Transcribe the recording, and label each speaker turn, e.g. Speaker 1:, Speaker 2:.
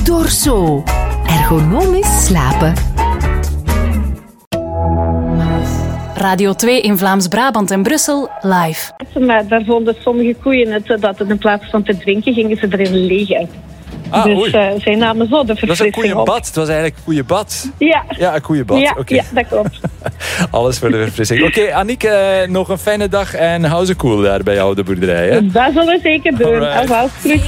Speaker 1: Dorso. Ergonomisch slapen.
Speaker 2: Radio 2 in Vlaams-Brabant en Brussel live.
Speaker 3: Maar daar vonden sommige koeien dat het in plaats van te drinken gingen ze erin liggen. Dus zij namen zo de verfrissing op.
Speaker 4: Dat is een koeienbad. Het was eigenlijk een koeienbad.
Speaker 3: Ja.
Speaker 4: Ja, een koeienbad.
Speaker 3: Ja,
Speaker 4: Okay.
Speaker 3: ja, dat klopt.
Speaker 4: Alles voor de verfrissing. Oké, Aniek, nog een fijne dag en hou ze cool daar bij jou op de boerderij. Hè?
Speaker 3: Dat zullen we zeker doen.
Speaker 4: Alright.
Speaker 3: Alvast terug.